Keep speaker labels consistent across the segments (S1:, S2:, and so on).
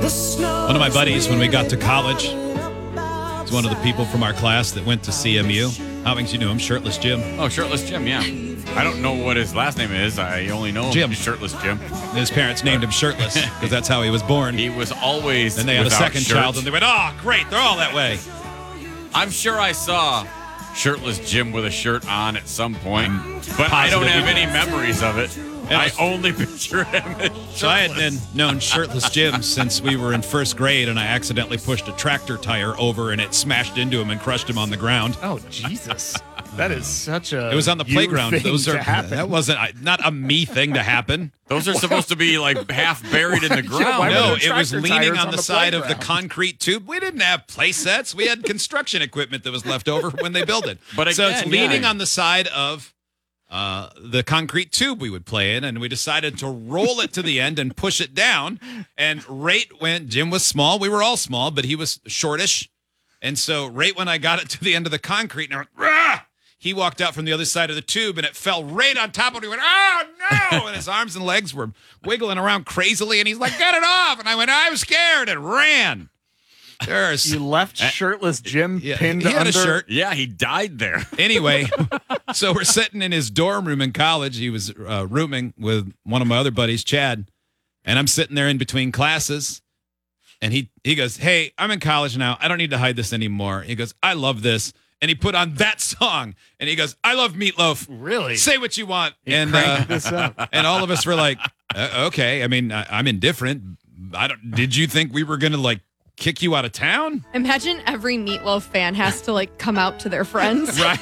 S1: One of my buddies, when we got to college, was one of the people from our class that went to CMU. How you knew him? Shirtless Jim.
S2: Oh, Shirtless Jim, yeah. I don't know what his last name is. I only know
S1: Jim.
S2: Shirtless Jim.
S1: His parents named him Shirtless because that's how he was born.
S2: He was always
S1: Then they had a second
S2: shirt.
S1: child, and they went, oh, great, they're all that way.
S2: I'm sure I saw Shirtless Jim with a shirt on at some point, but I
S1: positive
S2: don't have
S1: we
S2: any memories of it. I only picture him as shirtless.
S1: So I had known Shirtless Jim since we were in first grade, and I accidentally pushed a tractor tire over, and it smashed into him and crushed him on the ground.
S3: Oh, Jesus. That is such a
S1: It was on the playground. That wasn't not a me thing to happen.
S2: Those are supposed to be like half buried in the ground.
S3: why
S1: No,
S3: were there
S1: it was
S3: tractor
S1: leaning
S3: tires
S1: on
S3: on
S1: the
S3: the
S1: side of the
S3: playground?
S1: concrete tube. We didn't have play sets. We had construction equipment that was left over when they built it.
S2: But
S1: so it's
S2: again,
S1: leaning
S2: yeah.
S1: on the side of the concrete tube we would play in, and we decided to roll it to the end and push it down. And right when Jim was small, we were all small, but he was shortish. And so right when I got it to the end of the concrete, and I went, rah! He walked out from the other side of the tube, and it fell right on top of him. He went, oh, no! And his arms and legs were wiggling around crazily, and he's like, get it off! And I went, I'm scared, and ran. There's
S3: You left Shirtless Jim pinned
S1: he had
S3: under.
S1: a shirt.
S2: Yeah, he died there.
S1: Anyway, so we're sitting in his dorm room in college. He was rooming with one of my other buddies, Chad, and I'm sitting there in between classes, and he goes, hey, I'm in college now. I don't need to hide this anymore. He goes, I love this. And he put on that song, and he goes, I love Meatloaf.
S3: Really?
S1: Say what you want.
S3: He cranked this up.
S1: And all of us were like, okay. I mean, I'm indifferent. Did you think we were going to, like, kick you out of town?
S4: Imagine every Meatloaf fan has to like come out to their friends.
S1: Right?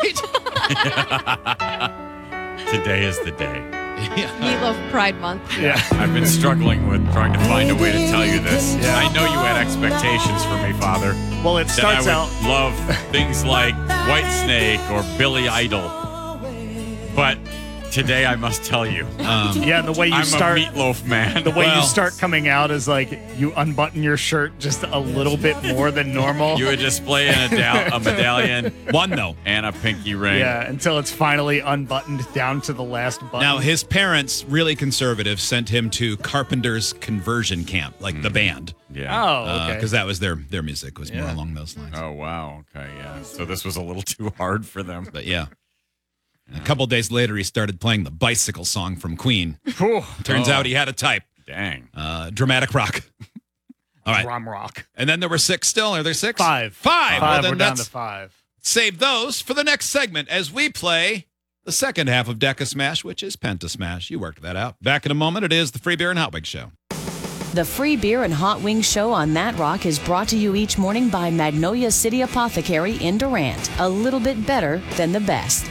S2: Today is the day.
S1: Yeah.
S4: Meatloaf Pride Month.
S3: Yeah.
S2: I've been struggling with trying to find a way to tell you this.
S3: Yeah.
S2: I know you had expectations for me, Father.
S3: Well, it
S2: That
S3: starts
S2: I
S3: out.
S2: would love things like Whitesnake or Billy Idol. But today I must tell you,
S3: Yeah, the way you
S2: I'm
S3: start.
S2: a Meatloaf man.
S3: The way
S1: Well-
S3: you start coming out is like you unbutton your shirt just a little bit more than normal.
S2: You would display a medallion
S1: One, though.
S2: and a pinky ring.
S3: Yeah, until it's finally unbuttoned down to the last button.
S1: Now, his parents, really conservative, sent him to Carpenter's conversion camp, like the band.
S2: Yeah.
S3: Oh, okay.
S1: Because that was their music was more
S3: Yeah.
S1: along those lines.
S2: Oh, wow. Okay, yeah. So this was a little too hard for them.
S1: But yeah. A couple days later, he started playing the Bicycle song from Queen.
S3: Whew.
S1: Turns out he had a type.
S2: Dang.
S1: Dramatic rock. All right.
S3: Drum rock.
S1: And then there were 6 still. Are there 6?
S3: Five.
S1: Five. Well, then
S3: We're down
S1: let's
S3: to 5.
S1: save those for the next segment as we play the second half of Deca Smash, which is Penta Smash. You worked that out. Back in a moment, it is the Free Beer and Hot Wings Show.
S5: The Free Beer and Hot Wings Show on That Rock is brought to you each morning by Magnolia City Apothecary in Durant. A little bit better than the best.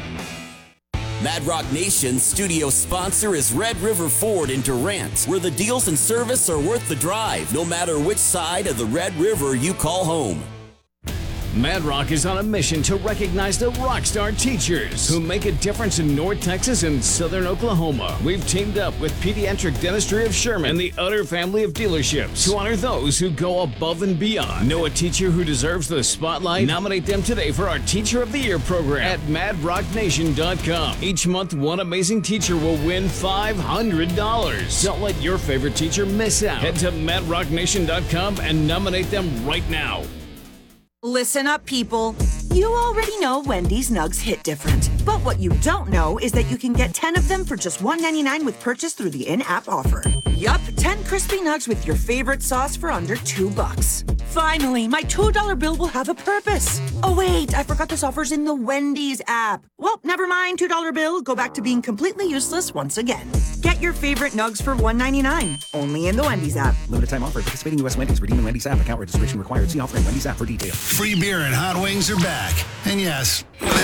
S6: Mad Rock Nation's studio sponsor is Red River Ford in Durant, where the deals and service are worth the drive, no matter which side of the Red River you call home.
S7: Mad Rock is on a mission to recognize the rockstar teachers who make a difference in North Texas and Southern Oklahoma. We've teamed up with Pediatric Dentistry of Sherman and the Utter family of dealerships to honor those who go above and beyond. Know a teacher who deserves the spotlight? Nominate them today for our Teacher of the Year program at madrocknation.com. Each month, one amazing teacher will win $500. Don't let your favorite teacher miss out. Head to madrocknation.com and nominate them right now.
S8: Listen up, people. You already know Wendy's Nugs hit different. But what you don't know is that you can get 10 of them for just $1.99 with purchase through the in-app offer. Yup, 10 crispy nugs with your favorite sauce for under $2. Finally, my $2 bill will have a purpose. Oh wait, I forgot this offer's in the Wendy's app. Well, never mind, $2 bill. Go back to being completely useless once again. Get your favorite nugs for $1.99. Only in the Wendy's app.
S9: Limited time offer. Participating U.S. Wendy's. Redeem in Wendy's app. Account registration required. See offer in Wendy's app for details.
S10: Free beer and hot wings are back. And yes,